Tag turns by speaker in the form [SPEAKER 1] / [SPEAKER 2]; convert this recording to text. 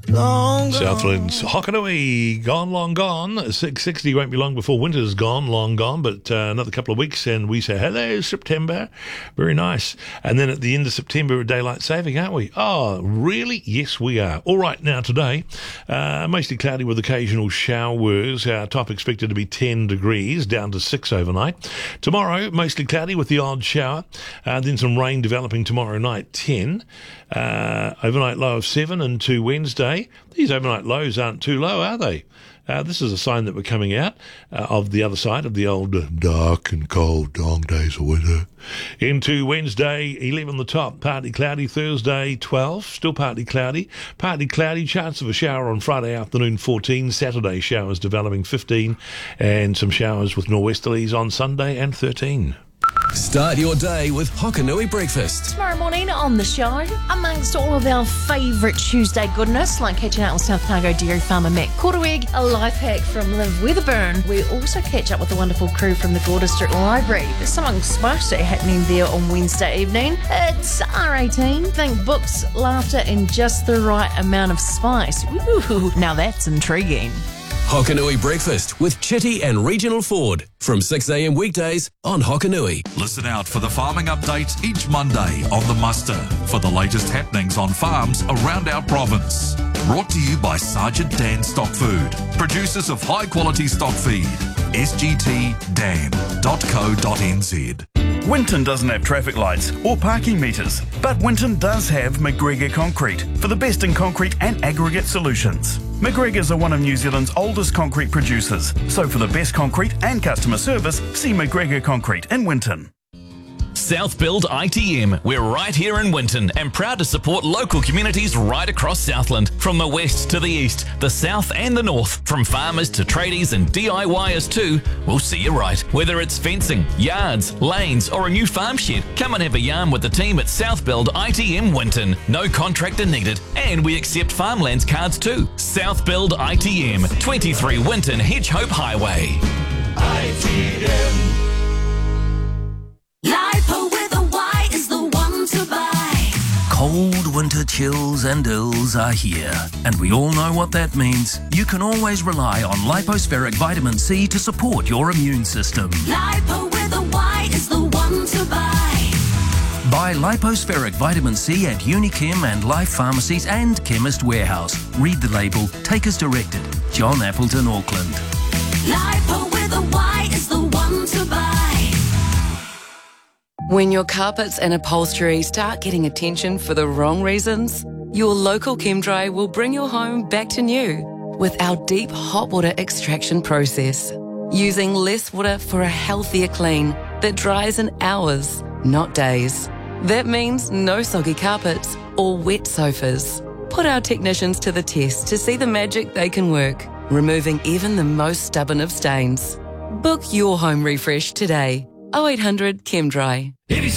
[SPEAKER 1] Southland's Hokanui, gone, long gone. 660 won't be long before winter's gone, long gone, but another couple of weeks and we say, hello, September. Very nice. And then at the end of September, daylight saving, aren't we? Oh, really? Yes, we are. All right, now today, mostly cloudy with occasional showers. Our top expected to be 10 degrees, down to 6 overnight. Tomorrow, mostly cloudy with the odd shower. Then some rain developing tomorrow night, 10. Overnight low of 7 into Wednesday. These overnight lows aren't too low, are they? This is a sign that we're coming out of the other side of the old dark and cold long days of winter. Into Wednesday, 11 on the top, partly cloudy. Thursday, 12, still partly cloudy. Partly cloudy, chance of a shower on Friday afternoon, 14. Saturday, showers developing, 15. And some showers with nor'westerlies on Sunday, and 13.
[SPEAKER 2] Start your day with Hokanui Breakfast.
[SPEAKER 3] Tomorrow morning on the show, amongst all of our favourite Tuesday goodness, like catching up with South Cargo dairy farmer Matt Korteweg, a life hack from Liv Weatherburn. We also catch up with the wonderful crew from the Gore District Library. There's something spicy happening there on Wednesday evening. It's R18. Think books, laughter, and just the right amount of spice. Ooh, now that's intriguing.
[SPEAKER 2] Hokanui Breakfast with Chitty and Regional Ford from 6 a.m. weekdays on Hokanui.
[SPEAKER 4] Listen out for the farming updates each Monday on The Muster for the latest happenings on farms around our province. Brought to you by Sergeant Dan Stock Food, producers of high-quality stock feed. sgtdan.co.nz.
[SPEAKER 5] Winton doesn't have traffic lights or parking meters, but Winton does have McGregor Concrete for the best in concrete and aggregate solutions. McGregor's are one of New Zealand's oldest concrete producers, so for the best concrete and customer service, see McGregor Concrete in Winton.
[SPEAKER 6] Southbuild ITM. We're right here in Winton and proud to support local communities right across Southland. From the west to the east, the south and the north, from farmers to tradies and DIYers too, we'll see you right. Whether it's fencing, yards, lanes or a new farm shed, come and have a yarn with the team at Southbuild ITM Winton. No contractor needed and we accept farmlands cards too. Southbuild ITM, 23 Winton Hedgehope Highway.
[SPEAKER 1] ITM.
[SPEAKER 7] Lipo with a Y is the one to buy.
[SPEAKER 8] Cold winter chills and ills are here, and we all know what that means. You can always rely on Lipospheric Vitamin C to support your immune system.
[SPEAKER 7] Lipo with a Y is the one to buy.
[SPEAKER 8] Buy Lipospheric Vitamin C at Unichem and Life Pharmacies and Chemist Warehouse. Read the label, take as directed. John Appleton, Auckland.
[SPEAKER 7] Lipo with a Y is the one to buy.
[SPEAKER 9] When your carpets and upholstery start getting attention for the wrong reasons, your local ChemDry will bring your home back to new with our deep hot water extraction process. Using less water for a healthier clean that dries in hours, not days. That means no soggy carpets or wet sofas. Put our technicians to the test to see the magic they can work, removing even the most stubborn of stains. Book your home refresh today. 0800 ChemDry.